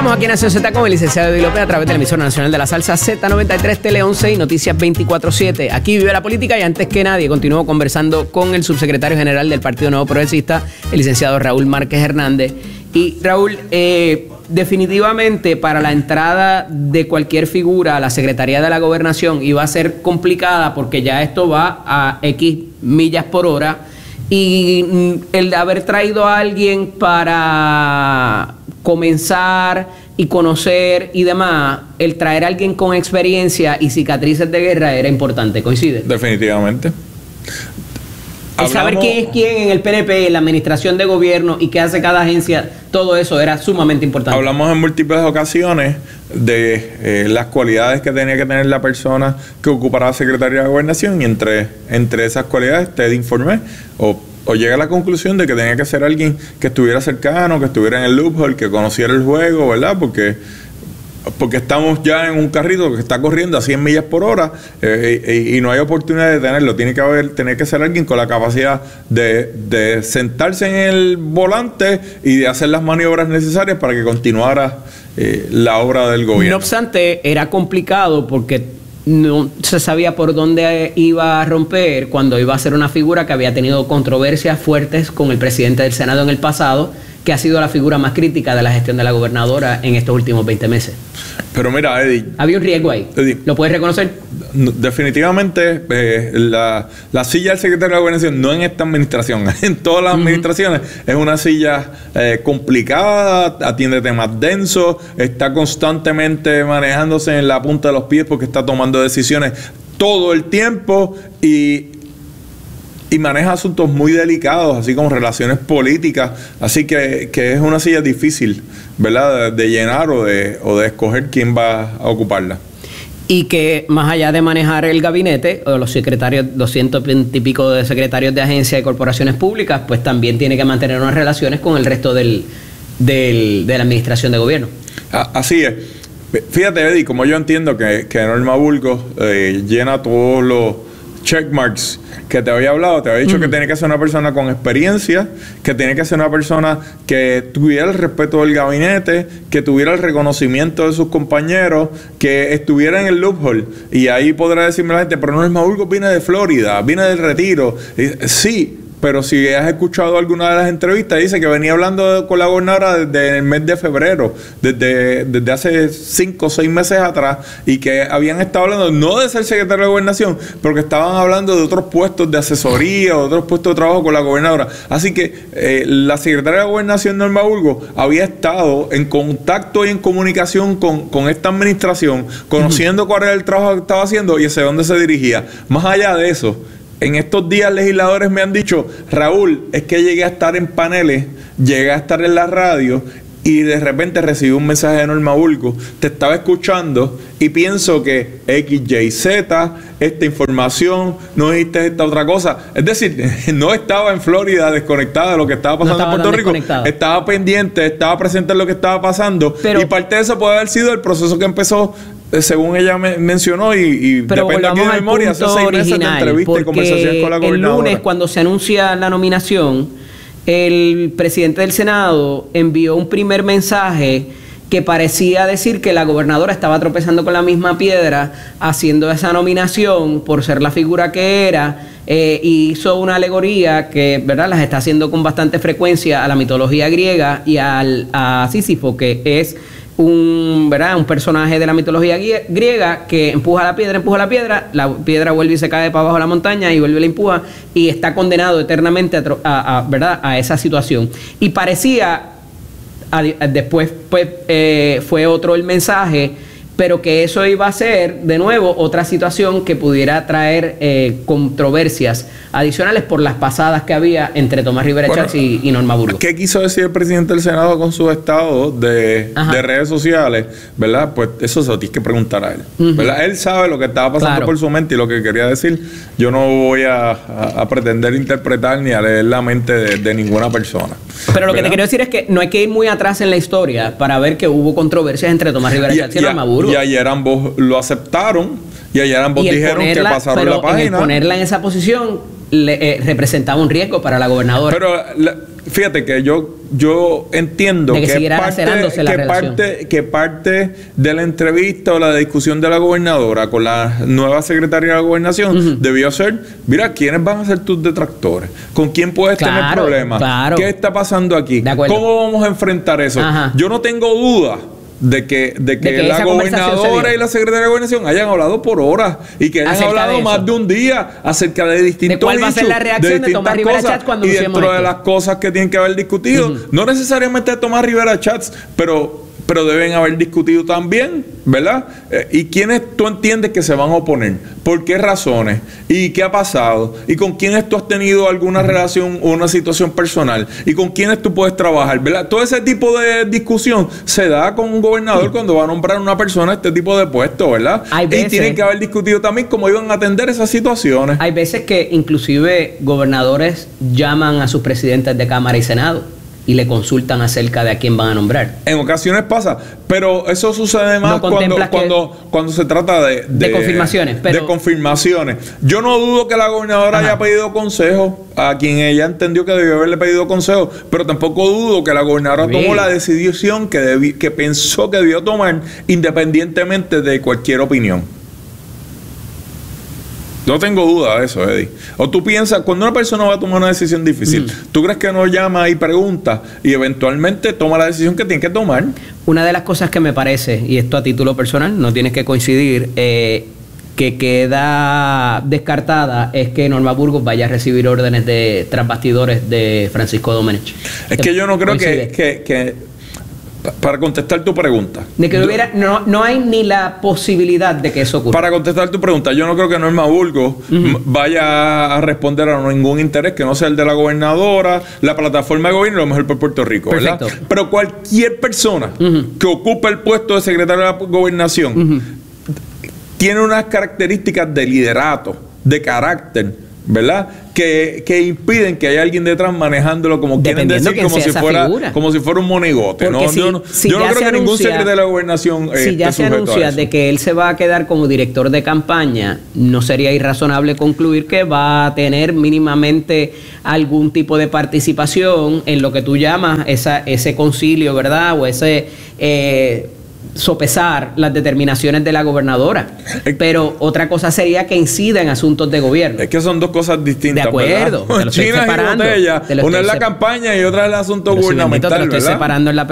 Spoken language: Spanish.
Estamos aquí en Nación Z con el licenciado Eddie López a través de la emisora nacional de la salsa Z93, Tele 11 y Noticias 24/7. Aquí vive la política y antes que nadie continúo conversando con el subsecretario general del Partido Nuevo Progresista, el licenciado Raúl Márquez Hernández. Y Raúl, definitivamente para la entrada de cualquier figura a la Secretaría de la Gobernación iba a ser complicada porque ya esto va a X millas por hora y el de haber traído a alguien para comenzar y conocer y demás, el traer a alguien con experiencia y cicatrices de guerra era importante, ¿coincide? Definitivamente. El saber quién es quién en el PNP, en la administración de gobierno y qué hace cada agencia, todo eso era sumamente importante. Hablamos en múltiples ocasiones de las cualidades que tenía que tener la persona que ocupara la Secretaría de Gobernación y entre esas cualidades te informé o llegué a la conclusión de que tenía que ser alguien que estuviera cercano, que estuviera en el loophole, que conociera el juego, ¿verdad? Porque estamos ya en un carrito que está corriendo a 100 millas por hora y no hay oportunidad de detenerlo. Tiene que ser alguien con la capacidad de sentarse en el volante y de hacer las maniobras necesarias para que continuara la obra del gobierno. No obstante, era complicado porque no se sabía por dónde iba a romper cuando iba a ser una figura que había tenido controversias fuertes con el presidente del Senado en el pasado, que ha sido la figura más crítica de la gestión de la gobernadora en estos últimos 20 meses. Pero mira, Eddie... Había un riesgo ahí. Eddie, ¿lo puedes reconocer? Definitivamente, la silla del secretario de Gobernación, no en esta administración, en todas las administraciones, es una silla complicada, atiende temas densos, está constantemente manejándose en la punta de los pies porque está tomando decisiones todo el tiempo y maneja asuntos muy delicados, así como relaciones políticas, así que es una silla difícil, ¿verdad?, de llenar o de escoger quién va a ocuparla. Y que más allá de manejar el gabinete, o los secretarios, 220 y pico de secretarios de agencias y corporaciones públicas, pues también tiene que mantener unas relaciones con el resto de la administración de gobierno. Así es. Fíjate, Eddie, como yo entiendo que Norma Burgos llena todos los checkmarks que te había hablado, te había dicho que tiene que ser una persona con experiencia, que tiene que ser una persona que tuviera el respeto del gabinete, que tuviera el reconocimiento de sus compañeros, que estuviera en el loophole. Y ahí podrá decirme la gente, pero Norma Burgos viene de Florida, viene del Retiro. Y, sí, pero si has escuchado alguna de las entrevistas, dice que venía hablando con la gobernadora desde el mes de febrero, desde hace 5 o 6 meses atrás, y que habían estado hablando no de ser secretario de Gobernación, pero que estaban hablando de otros puestos de asesoría, otros puestos de trabajo con la gobernadora. Así que la secretaria de Gobernación, Norma Burgos, había estado en contacto y en comunicación con esta administración, conociendo cuál era el trabajo que estaba haciendo y hacia dónde se dirigía. Más allá de eso, en estos días legisladores me han dicho, Raúl, es que llegué a estar en paneles, llegué a estar en la radio y de repente recibí un mensaje de Norma Burgos, te estaba escuchando y pienso que X, Y, Z, esta información, no dijiste esta otra cosa. Es decir, no estaba en Florida desconectada de lo que estaba pasando en Puerto Rico. Estaba pendiente, estaba presente en lo que estaba pasando. Pero, y parte de eso puede haber sido el proceso que empezó, según ella mencionó, y depende aquí de memoria, hace 6 meses de entrevista y conversaciones con la gobernadora. El lunes, cuando se anuncia la nominación, el presidente del Senado envió un primer mensaje que parecía decir que la gobernadora estaba tropezando con la misma piedra haciendo esa nominación por ser la figura que era, y hizo una alegoría que, ¿verdad?, las está haciendo con bastante frecuencia a la mitología griega y a Sísifo, que es un personaje de la mitología griega que empuja la piedra vuelve y se cae para abajo de la montaña y vuelve y la empuja y está condenado eternamente a esa situación. Y parecía, después pues, fue otro el mensaje, pero que eso iba a ser de nuevo otra situación que pudiera traer controversias adicionales por las pasadas que había entre Tomás Rivera Chats y Norma Burgos. ¿Qué quiso decir el presidente del Senado con su estado de redes sociales? ¿Verdad? Pues eso se lo tienes que preguntar a él. ¿Verdad? Él sabe lo que estaba pasando por su mente y lo que quería decir. Yo no voy a pretender interpretar ni a leer la mente de ninguna persona. Pero lo que te quiero decir es que no hay que ir muy atrás en la historia para ver que hubo controversias entre Tomás Rivera Chats y Norma Burgos. Y ayer ambos lo aceptaron y ayer ambos dijeron que pasaron la página. Ponerla en esa posición representaba un riesgo para la gobernadora. Pero fíjate que yo entiendo de que siguiera lacerándose la relación. Que parte de la entrevista o la discusión de la gobernadora con la nueva secretaria de la gobernación debió ser, mira, ¿quiénes van a ser tus detractores? ¿Con quién puedes tener problemas? Claro. ¿Qué está pasando aquí? ¿Cómo vamos a enfrentar eso? Ajá. Yo no tengo duda de que la gobernadora y la secretaria de gobernación hayan hablado por horas y que hayan hablado más de un día acerca de distintos ¿de cuál va a ser la reacción de Tomás Rivera Chats cuando y dentro de las cosas que tienen que haber discutido, no necesariamente de Tomás Rivera Chats, pero deben haber discutido también, ¿verdad? ¿Y quiénes tú entiendes que se van a oponer? ¿Por qué razones? ¿Y qué ha pasado? ¿Y con quiénes tú has tenido alguna relación o una situación personal? ¿Y con quiénes tú puedes trabajar? ¿Verdad? Todo ese tipo de discusión se da con un gobernador cuando va a nombrar a una persona a este tipo de puesto, ¿verdad? Hay veces, y tienen que haber discutido también cómo iban a atender esas situaciones. Hay veces que inclusive gobernadores llaman a sus presidentes de Cámara y Senado y le consultan acerca de a quién van a nombrar. En ocasiones pasa, pero eso sucede más cuando se trata de confirmaciones. De confirmaciones. Yo no dudo que la gobernadora haya pedido consejo a quien ella entendió que debió haberle pedido consejo, pero tampoco dudo que la gobernadora tomó la decisión que pensó que debió tomar independientemente de cualquier opinión. No tengo duda de eso, Eddie. O tú piensas, cuando una persona va a tomar una decisión difícil, ¿tú crees que no llama y pregunta y eventualmente toma la decisión que tiene que tomar? Una de las cosas que me parece, y esto a título personal, no tienes que coincidir, que queda descartada es que Norma Burgos vaya a recibir órdenes tras bastidores de Francisco Domenech. Es que yo no creo que para contestar tu pregunta. De que no hay ni la posibilidad de que eso ocurra. Para contestar tu pregunta, yo no creo que Norma Burgos vaya a responder a ningún interés que no sea el de la gobernadora, la plataforma de gobierno, lo mejor por Puerto Rico, ¿verdad? Perfecto. Pero cualquier persona que ocupe el puesto de secretario de la gobernación tiene unas características de liderato, de carácter, ¿verdad? Que impiden que haya alguien detrás manejándolo como quieren decir, como si fuera un monigote. ¿No? Yo no creo que ningún secretario de la gobernación si ya se anuncia de que él se va a quedar como director de campaña, no sería irrazonable concluir que va a tener mínimamente algún tipo de participación en lo que tú llamas ese concilio, ¿verdad? O ese sopesar las determinaciones de la gobernadora. Pero otra cosa sería que incida en asuntos de gobierno. Es que son dos cosas distintas. De acuerdo. Chinas y botellas. Una es la campaña y otra es el asunto gubernamental. Te lo estoy separando en la